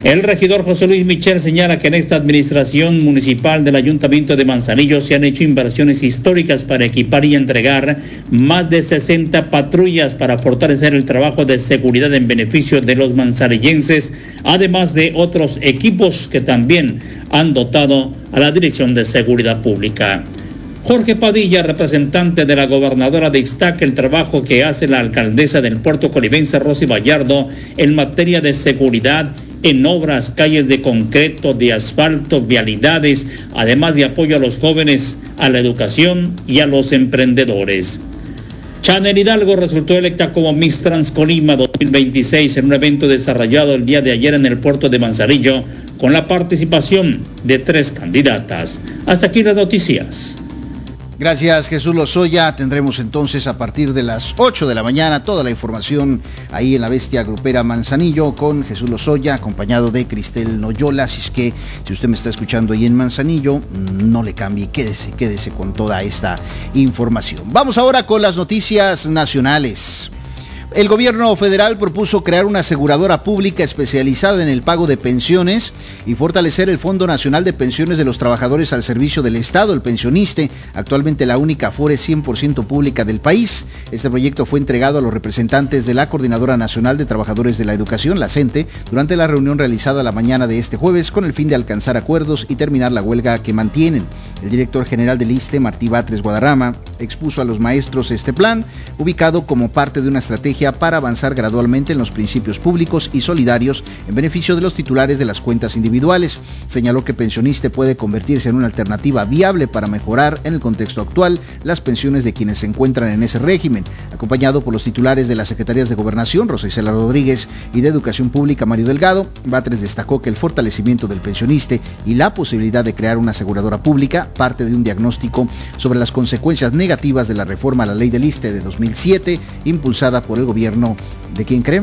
El regidor José Luis Michel señala que en esta administración municipal del Ayuntamiento de Manzanillo se han hecho inversiones históricas para equipar y entregar más de 60 patrullas para fortalecer el trabajo de seguridad en beneficio de los manzanillenses, además de otros equipos que también han dotado a la Dirección de Seguridad Pública. Jorge Padilla, representante de la gobernadora, destaca el trabajo que hace la alcaldesa del Puerto Colimense, Rosy Vallardo, en materia de seguridad en obras, calles de concreto, de asfalto, vialidades, además de apoyo a los jóvenes, a la educación y a los emprendedores. Chanel Hidalgo resultó electa como Miss Transcolima 2026 en un evento desarrollado el día de ayer en el puerto de Manzanillo, con la participación de 3 candidatas. Hasta aquí las noticias. Gracias, Jesús Lozoya. Tendremos entonces a partir de las 8 de la mañana toda la información ahí en la Bestia Grupera Manzanillo con Jesús Lozoya, acompañado de Cristel Noyola. Así es que si usted me está escuchando ahí en Manzanillo, no le cambie, quédese con toda esta información. Vamos ahora con las noticias nacionales. El gobierno federal propuso crear una aseguradora pública especializada en el pago de pensiones y fortalecer el Fondo Nacional de Pensiones de los Trabajadores al Servicio del Estado, el Pensioniste, actualmente la única Afore 100% pública del país. Este proyecto fue entregado a los representantes de la Coordinadora Nacional de Trabajadores de la Educación, la CENTE, durante la reunión realizada la mañana de este jueves con el fin de alcanzar acuerdos y terminar la huelga que mantienen. El director general del ISSSTE, Martí Batres Guadarrama, expuso a los maestros este plan, ubicado como parte de una estrategia para avanzar gradualmente en los principios públicos y solidarios en beneficio de los titulares de las cuentas individuales. Señaló que Pensioniste puede convertirse en una alternativa viable para mejorar en el contexto actual las pensiones de quienes se encuentran en ese régimen. Acompañado por los titulares de las Secretarías de Gobernación, Rosa Isela Rodríguez, y de Educación Pública, Mario Delgado, Batres destacó que el fortalecimiento del Pensioniste y la posibilidad de crear una aseguradora pública parte de un diagnóstico sobre las consecuencias negativas de la reforma a la ley del ISSSTE de 2007, impulsada por el gobierno ¿de quién creen?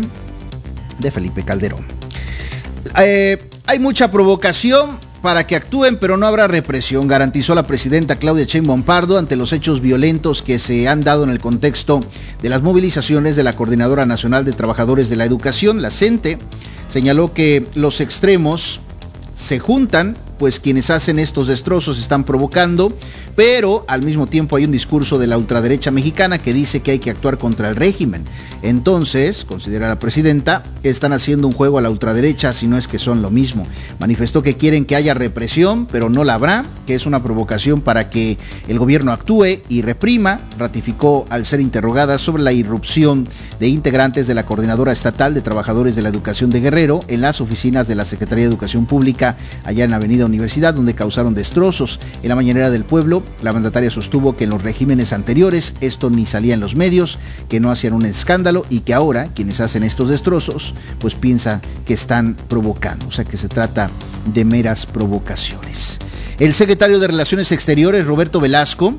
De Felipe Calderón. Hay mucha provocación para que actúen, pero no habrá represión, garantizó la presidenta Claudia Sheinbaum Pardo ante los hechos violentos que se han dado en el contexto de las movilizaciones de la Coordinadora Nacional de Trabajadores de la Educación, la CENTE. Señaló que los extremos se juntan, pues quienes hacen estos destrozos están provocando, pero al mismo tiempo hay un discurso de la ultraderecha mexicana que dice que hay que actuar contra el régimen. Entonces, considera la presidenta, están haciendo un juego a la ultraderecha, si no es que son lo mismo. Manifestó que quieren que haya represión, pero no la habrá, que es una provocación para que el gobierno actúe y reprima. Ratificó al ser interrogada sobre la irrupción de integrantes de la Coordinadora Estatal de Trabajadores de la Educación de Guerrero en las oficinas de la Secretaría de Educación Pública allá en Avenida Universidad, donde causaron destrozos. En la mañanera del pueblo, la mandataria sostuvo que en los regímenes anteriores esto ni salía en los medios, que no hacían un escándalo y que ahora quienes hacen estos destrozos pues piensan que están provocando, o sea que se trata de meras provocaciones. El secretario de Relaciones Exteriores, Roberto Velasco,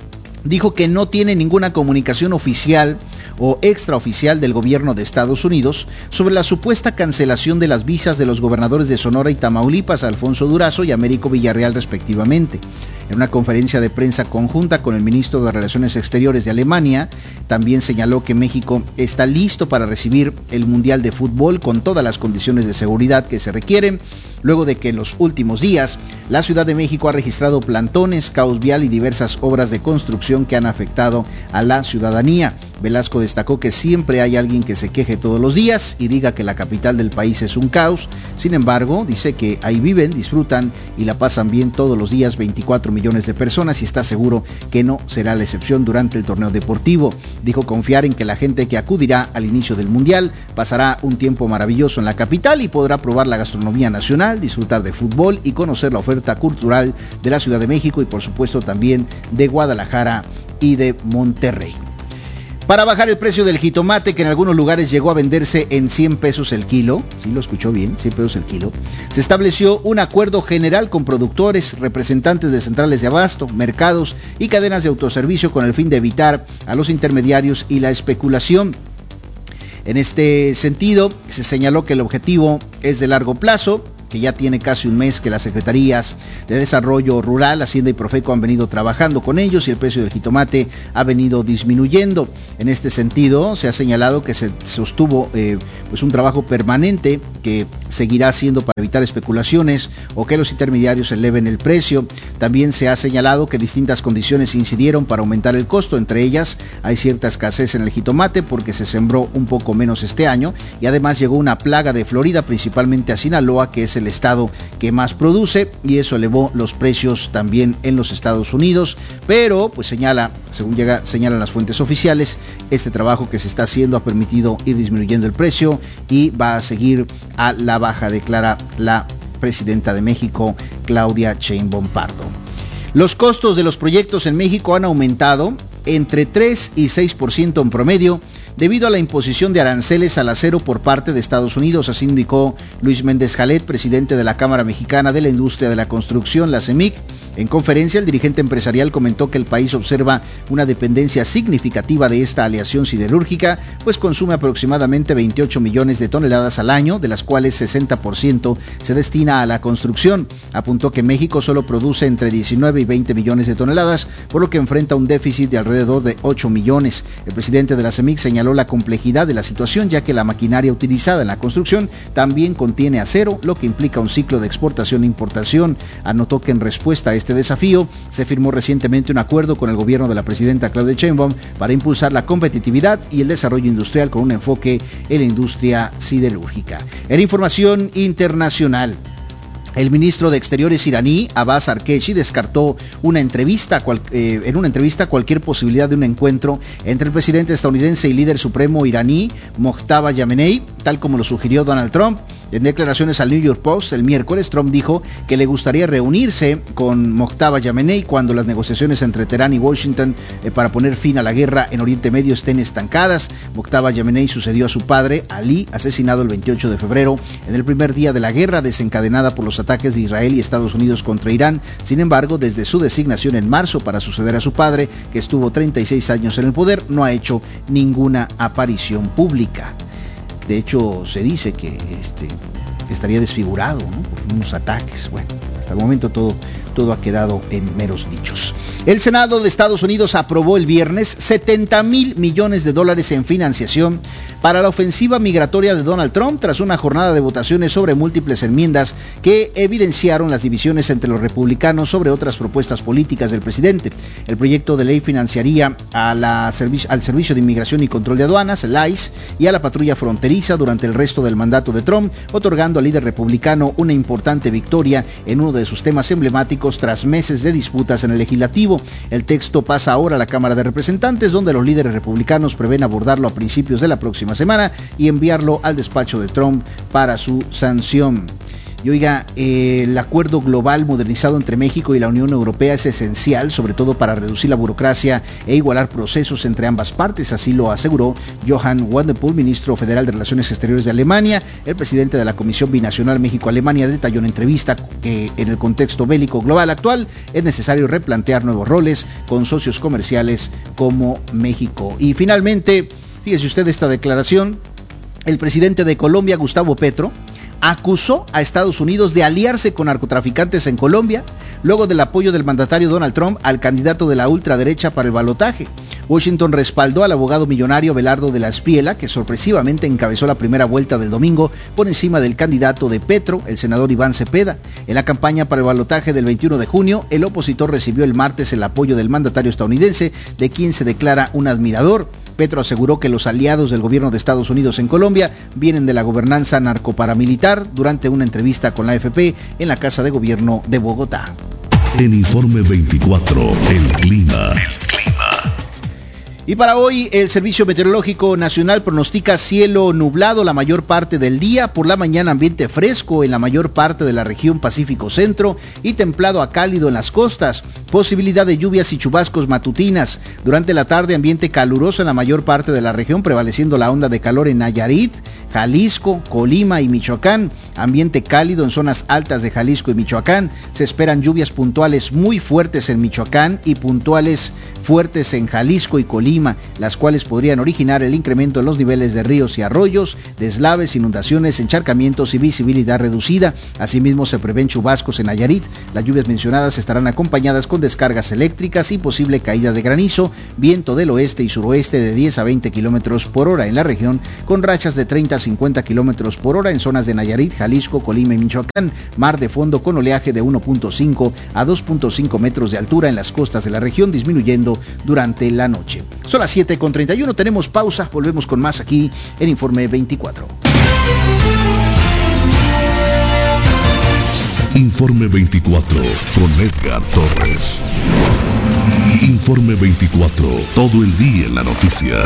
dijo que no tiene ninguna comunicación oficial o extraoficial del gobierno de Estados Unidos sobre la supuesta cancelación de las visas de los gobernadores de Sonora y Tamaulipas, Alfonso Durazo y Américo Villarreal respectivamente. En una conferencia de prensa conjunta con el ministro de Relaciones Exteriores de Alemania, también señaló que México está listo para recibir el Mundial de Fútbol con todas las condiciones de seguridad que se requieren, luego de que en los últimos días la Ciudad de México ha registrado plantones, caos vial y diversas obras de construcción que han afectado a la ciudadanía. Velasco destacó que siempre hay alguien que se queje todos los días y diga que la capital del país es un caos. Sin embargo, dice que ahí viven, disfrutan y la pasan bien todos los días 24 millones de personas y está seguro que no será la excepción durante el torneo deportivo. Dijo confiar en que la gente que acudirá al inicio del Mundial pasará un tiempo maravilloso en la capital y podrá probar la gastronomía nacional, disfrutar de fútbol y conocer la oferta cultural de la Ciudad de México y por supuesto también de Guadalajara y de Monterrey. Para bajar el precio del jitomate, que en algunos lugares llegó a venderse en 100 pesos el kilo, sí lo escuchó bien, 100 pesos el kilo, se estableció un acuerdo general con productores, representantes de centrales de abasto, mercados y cadenas de autoservicio con el fin de evitar a los intermediarios y la especulación. En este sentido, se señaló que el objetivo es de largo plazo, que ya tiene casi un mes que las secretarías de Desarrollo Rural, Hacienda y Profeco han venido trabajando con ellos y el precio del jitomate ha venido disminuyendo. En este sentido, se ha señalado que se sostuvo pues un trabajo permanente que seguirá haciendo para evitar especulaciones o que los intermediarios eleven el precio. También se ha señalado que distintas condiciones incidieron para aumentar el costo. Entre ellas, hay cierta escasez en el jitomate porque se sembró un poco menos este año y además llegó una plaga de Florida, principalmente a Sinaloa, que es el estado que más produce, y eso elevó los precios también en los Estados Unidos. Pero, pues señalan las fuentes oficiales, este trabajo que se está haciendo ha permitido ir disminuyendo el precio y va a seguir a la baja, declara la presidenta de México, Claudia Sheinbaum Pardo. Los costos de los proyectos en México han aumentado entre 3 y 6% en promedio debido a la imposición de aranceles al acero por parte de Estados Unidos, así indicó Luis Méndez Jalet, presidente de la Cámara Mexicana de la Industria de la Construcción, la CEMIC. En conferencia, el dirigente empresarial comentó que el país observa una dependencia significativa de esta aleación siderúrgica, pues consume aproximadamente 28 millones de toneladas al año, de las cuales 60% se destina a la construcción. Apuntó que México solo produce entre 19 y 20 millones de toneladas, por lo que enfrenta un déficit de alrededor de 8 millones. El presidente de la CEMIC señaló la complejidad de la situación, ya que la maquinaria utilizada en la construcción también contiene acero, lo que implica un ciclo de exportación e importación. Anotó que en respuesta a este desafío se firmó recientemente un acuerdo con el gobierno de la presidenta Claudia Sheinbaum para impulsar la competitividad y el desarrollo industrial con un enfoque en la industria siderúrgica. En información internacional, el ministro de Exteriores iraní, Abbas Araghchi, descartó en una entrevista cualquier posibilidad de un encuentro entre el presidente estadounidense y líder supremo iraní, Mojtaba Khamenei, tal como lo sugirió Donald Trump. En declaraciones al New York Post el miércoles, Trump dijo que le gustaría reunirse con Mojtaba Khamenei cuando las negociaciones entre Teherán y Washington para poner fin a la guerra en Oriente Medio estén estancadas. Mojtaba Khamenei sucedió a su padre, Ali, asesinado el 28 de febrero, en el primer día de la guerra desencadenada por los ataques de Israel y Estados Unidos contra Irán. Sin embargo, desde su designación en marzo para suceder a su padre, que estuvo 36 años en el poder, no ha hecho ninguna aparición pública. De hecho, se dice que estaría desfigurado, ¿no?, por unos ataques. Bueno, hasta el momento todo ha quedado en meros dichos. El Senado de Estados Unidos aprobó el viernes $70,000 millones en financiación para la ofensiva migratoria de Donald Trump tras una jornada de votaciones sobre múltiples enmiendas que evidenciaron las divisiones entre los republicanos sobre otras propuestas políticas del presidente. El proyecto de ley financiaría al Servicio de Inmigración y Control de Aduanas, el ICE, y a la patrulla fronteriza durante el resto del mandato de Trump, otorgando al líder republicano una importante victoria en uno de sus temas emblemáticos tras meses de disputas en el legislativo. El texto pasa ahora a la Cámara de Representantes, donde los líderes republicanos prevén abordarlo a principios de la próxima semana y enviarlo al despacho de Trump para su sanción. Y oiga, el acuerdo global modernizado entre México y la Unión Europea es esencial, sobre todo para reducir la burocracia e igualar procesos entre ambas partes, así lo aseguró Johann Wadepool, ministro federal de Relaciones Exteriores de Alemania. El presidente de la Comisión Binacional México-Alemania detalló en entrevista que en el contexto bélico global actual es necesario replantear nuevos roles con socios comerciales como México. Y finalmente, fíjese usted esta declaración: el presidente de Colombia, Gustavo Petro, acusó a Estados Unidos de aliarse con narcotraficantes en Colombia, luego del apoyo del mandatario Donald Trump al candidato de la ultraderecha para el balotaje. Washington respaldó al abogado millonario Abelardo de la Espriella, que sorpresivamente encabezó la primera vuelta del domingo por encima del candidato de Petro, el senador Iván Cepeda. En la campaña para el balotaje del 21 de junio, el opositor recibió el martes el apoyo del mandatario estadounidense, de quien se declara un admirador. Petro aseguró que los aliados del gobierno de Estados Unidos en Colombia vienen de la gobernanza narcoparamilitar durante una entrevista con la AFP en la Casa de Gobierno de Bogotá. En Informe 24, el clima. Y para hoy, el Servicio Meteorológico Nacional pronostica cielo nublado la mayor parte del día. Por la mañana, ambiente fresco en la mayor parte de la región Pacífico Centro y templado a cálido en las costas. Posibilidad de lluvias y chubascos matutinas. Durante la tarde, ambiente caluroso en la mayor parte de la región, prevaleciendo la onda de calor en Nayarit, Jalisco, Colima y Michoacán. Ambiente cálido en zonas altas de Jalisco y Michoacán. Se esperan lluvias puntuales muy fuertes en Michoacán y puntuales fuertes en Jalisco y Colima. Colima, las cuales podrían originar el incremento en los niveles de ríos y arroyos, deslaves, inundaciones, encharcamientos y visibilidad reducida. Asimismo, se prevén chubascos en Nayarit. Las lluvias mencionadas estarán acompañadas con descargas eléctricas y posible caída de granizo, viento del oeste y suroeste de 10 a 20 kilómetros por hora en la región, con rachas de 30 a 50 kilómetros por hora en zonas de Nayarit, Jalisco, Colima y Michoacán. Mar de fondo con oleaje de 1.5 a 2.5 metros de altura en las costas de la región, disminuyendo durante la noche. Son las 7:31, tenemos pausa, volvemos con más aquí en Informe 24. Informe 24 con Edgar Torres. Informe 24, todo el día en la noticia.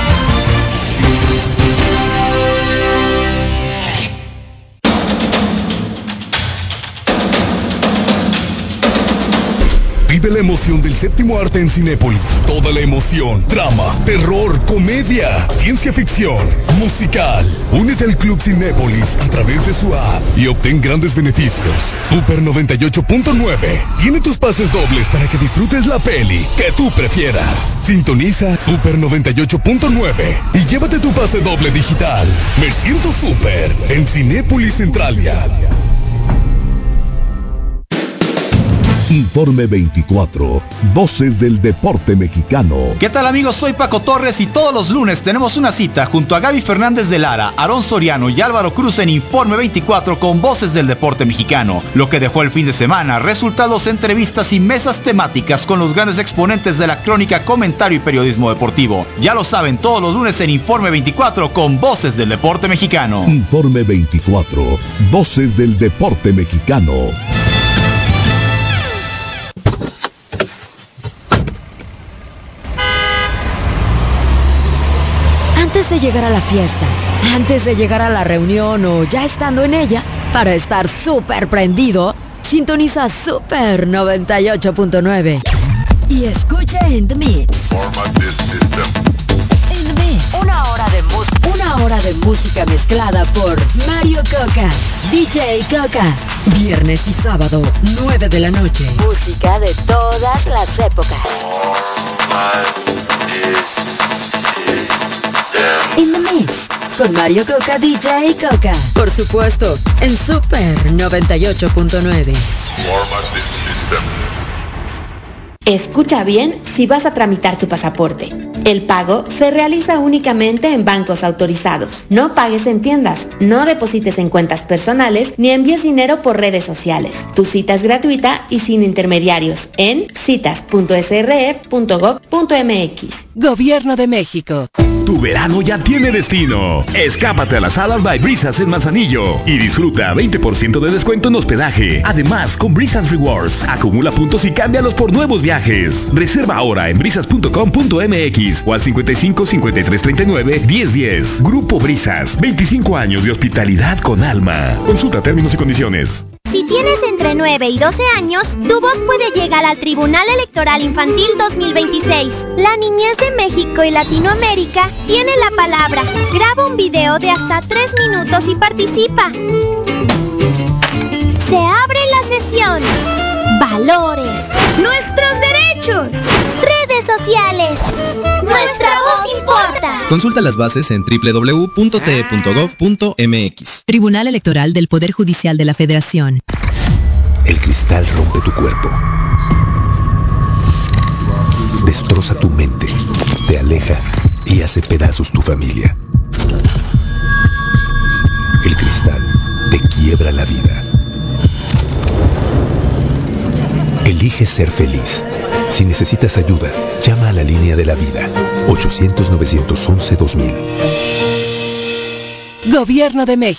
Vive la emoción del séptimo arte en Cinépolis. Toda la emoción, drama, terror, comedia, ciencia ficción, musical. Únete al Club Cinépolis a través de su app y obtén grandes beneficios. Super 98.9 tiene tus pases dobles para que disfrutes la peli que tú prefieras. Sintoniza Super 98.9 y llévate tu pase doble digital. Me siento super en Cinépolis Centralia. Informe 24, Voces del Deporte Mexicano. ¿Qué tal, amigos? Soy Paco Torres y todos los lunes tenemos una cita junto a Gaby Fernández de Lara, Aarón Soriano y Álvaro Cruz en Informe 24 con Voces del Deporte Mexicano. Lo que dejó el fin de semana, resultados, entrevistas y mesas temáticas con los grandes exponentes de la crónica, comentario y periodismo deportivo. Ya lo saben, todos los lunes en Informe 24 con Voces del Deporte Mexicano. Informe 24, Voces del Deporte Mexicano. Antes de llegar a la fiesta, antes de llegar a la reunión o ya estando en ella, para estar súper prendido, sintoniza Super 98.9 y escucha In The Mix. In The Mix, una hora de música mezclada por Mario Coca, DJ Coca. Viernes y sábado, 9 de la noche. Música de todas las épocas. In The Mix, con Mario Coca, DJ Coca. Por supuesto, en Super 98.9. Escucha bien si vas a tramitar tu pasaporte. El pago se realiza únicamente en bancos autorizados. No pagues en tiendas, no deposites en cuentas personales ni envíes dinero por redes sociales. Tu cita es gratuita y sin intermediarios en citas.sre.gov.mx. Gobierno de México. Tu verano ya tiene destino. Escápate a las Salas by Brisas en Manzanillo y disfruta 20% de descuento en hospedaje. Además, con Brisas Rewards, acumula puntos y cámbialos por nuevos viajes. Reserva ahora en brisas.com.mx o al 55 53 39 10 10. Grupo Brisas, 25 años de hospitalidad con alma. Consulta términos y condiciones. Si tienes entre 9 y 12 años, tu voz puede llegar al Tribunal Electoral Infantil 2026. La niñez de México y Latinoamérica tiene la palabra. Graba un video de hasta 3 minutos y participa. Se abre la sesión. Valores. Nuestros derechos. Redes sociales. Nuestra voz importa. Consulta las bases en www.te.gov.mx. Tribunal Electoral del Poder Judicial de la Federación. El cristal rompe tu cuerpo. Destroza tu mente. Te aleja y hace pedazos tu familia. El cristal te quiebra la vida. Elige ser feliz. Si necesitas ayuda, llama a la línea de la vida. 800-911-2000. Gobierno de México.